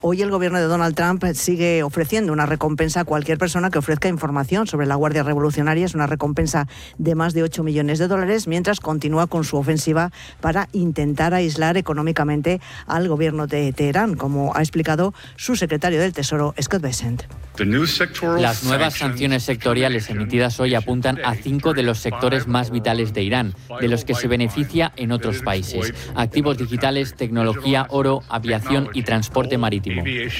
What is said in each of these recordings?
Hoy el gobierno de Donald Trump sigue ofreciendo una recompensa a cualquier persona que ofrezca información sobre la Guardia Revolucionaria. Es una recompensa de más de $8 millones, mientras continúa con su ofensiva para intentar aislar económicamente al gobierno de Teherán, como ha explicado su secretario del Tesoro, Scott Bessent. Las nuevas sanciones sectoriales emitidas hoy apuntan a 5 de los sectores más vitales de Irán, de los que se beneficia en otros países: activos digitales, tecnología, oro, aviación y transporte marítimo.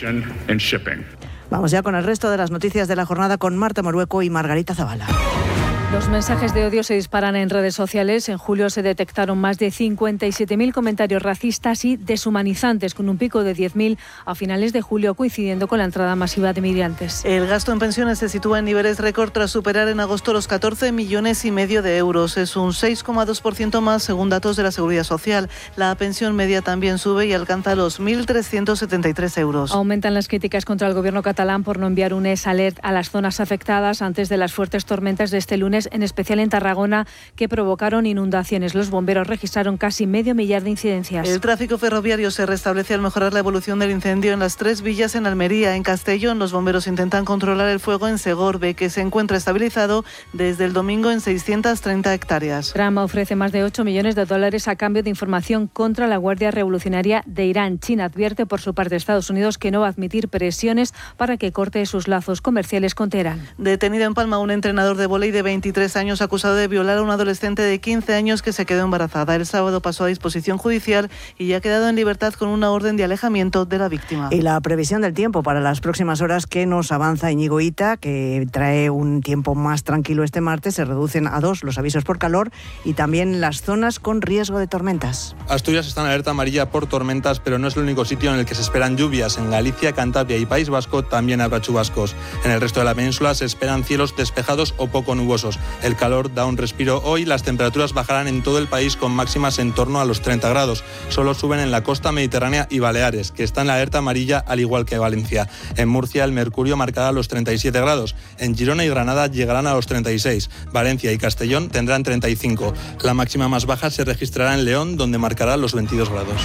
Vamos ya con el resto de las noticias de la jornada con Marta Morueco y Margarita Zavala. Los mensajes de odio se disparan en redes sociales. En julio se detectaron más de 57.000 comentarios racistas y deshumanizantes, con un pico de 10.000 a finales de julio, coincidiendo con la entrada masiva de migrantes. El gasto en pensiones se sitúa en niveles récord tras superar en agosto los 14,5 millones de euros. Es un 6,2% más según datos de la Seguridad Social. La pensión media también sube y alcanza los 1.373 euros. Aumentan las críticas contra el gobierno catalán por no enviar un alert a las zonas afectadas antes de las fuertes tormentas de este lunes, en especial en Tarragona, que provocaron inundaciones. Los bomberos registraron casi 500.000 de incidencias. El tráfico ferroviario se restablece al mejorar la evolución del incendio en las 3 villas en Almería. En Castellón, los bomberos intentan controlar el fuego en Segorbe, que se encuentra estabilizado desde el domingo en 630 hectáreas. Trump ofrece más de $8 millones a cambio de información contra la Guardia Revolucionaria de Irán. China advierte por su parte a Estados Unidos que no va a admitir presiones para que corte sus lazos comerciales con Teherán. Detenido en Palma un entrenador de vóley de 23 años acusado de violar a una adolescente de 15 años que se quedó embarazada. El sábado pasó a disposición judicial y ya ha quedado en libertad con una orden de alejamiento de la víctima. Y la previsión del tiempo para las próximas horas que nos avanza Íñigo Ita, que trae un tiempo más tranquilo este martes. Se reducen a 2 los avisos por calor y también las zonas con riesgo de tormentas. Asturias está en alerta amarilla por tormentas, pero no es el único sitio en el que se esperan lluvias. En Galicia, Cantabria y País Vasco también habrá chubascos. En el resto de la península se esperan cielos despejados o poco nubosos. El calor da un respiro hoy. Las temperaturas bajarán en todo el país con máximas en torno a los 30 grados. Solo suben en la costa mediterránea y Baleares, que está en la alerta amarilla al igual que Valencia. En Murcia el mercurio marcará los 37 grados. En Girona y Granada llegarán a los 36. Valencia y Castellón tendrán 35. La máxima más baja se registrará en León, donde marcará los 22 grados.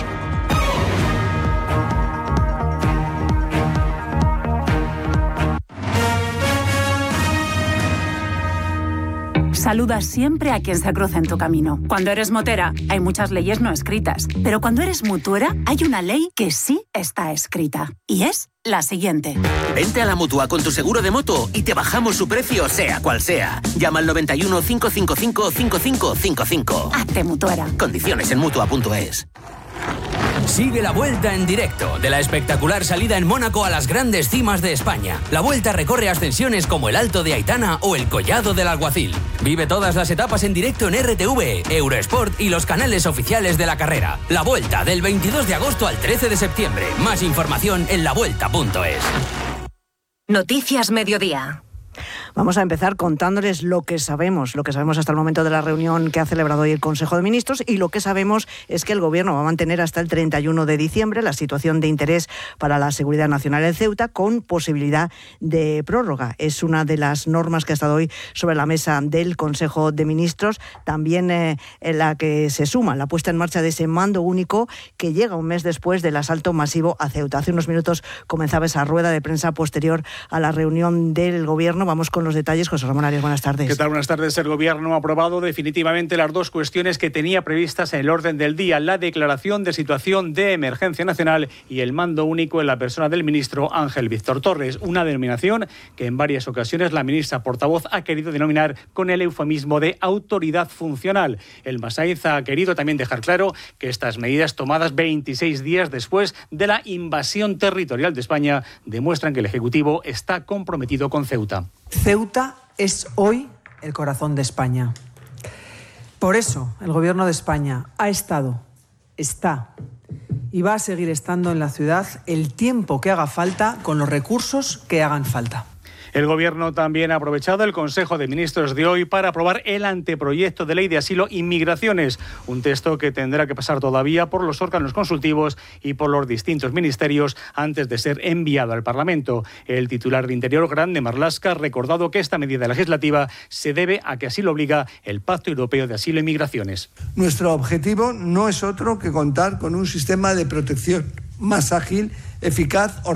Saluda siempre a quien se cruza en tu camino. Cuando eres motera, hay muchas leyes no escritas. Pero cuando eres mutuera, hay una ley que sí está escrita. Y es la siguiente. Vente a la Mutua con tu seguro de moto y te bajamos su precio, sea cual sea. Llama al 91 555 5555. Hazte mutuera. Condiciones en Mutua.es. Sigue la Vuelta en directo, de la espectacular salida en Mónaco a las grandes cimas de España. La Vuelta recorre ascensiones como el Alto de Aitana o el Collado del Alguacil. Vive todas las etapas en directo en RTV, Eurosport y los canales oficiales de la carrera. La Vuelta, del 22 de agosto al 13 de septiembre. Más información en lavuelta.es. Noticias Mediodía. Vamos a empezar contándoles lo que sabemos hasta el momento de la reunión que ha celebrado hoy el Consejo de Ministros, y lo que sabemos es que el Gobierno va a mantener hasta el 31 de diciembre la situación de interés para la seguridad nacional en Ceuta, con posibilidad de prórroga. Es una de las normas que ha estado hoy sobre la mesa del Consejo de Ministros, también en la que se suma la puesta en marcha de ese mando único que llega un mes después del asalto masivo a Ceuta. Hace unos minutos comenzaba esa rueda de prensa posterior a la reunión del Gobierno. Vamos con los detalles. José Ramón Arias, buenas tardes. ¿Qué tal? Buenas tardes. El Gobierno ha aprobado definitivamente las 2 cuestiones que tenía previstas en el orden del día: la declaración de situación de emergencia nacional y el mando único en la persona del ministro Ángel Víctor Torres. Una denominación que en varias ocasiones la ministra portavoz ha querido denominar con el eufemismo de autoridad funcional. El Masaiz ha querido también dejar claro que estas medidas, tomadas 26 días después de la invasión territorial de España, demuestran que el Ejecutivo está comprometido con Ceuta. Ceuta es hoy el corazón de España. Por eso el Gobierno de España ha estado, está y va a seguir estando en la ciudad el tiempo que haga falta, con los recursos que hagan falta. El Gobierno también ha aprovechado el Consejo de Ministros de hoy para aprobar el anteproyecto de ley de asilo y migraciones, un texto que tendrá que pasar todavía por los órganos consultivos y por los distintos ministerios antes de ser enviado al Parlamento. El titular de Interior, Grande Marlaska, ha recordado que esta medida legislativa se debe a que así lo obliga el Pacto Europeo de Asilo y Migraciones. Nuestro objetivo no es otro que contar con un sistema de protección más ágil, eficaz,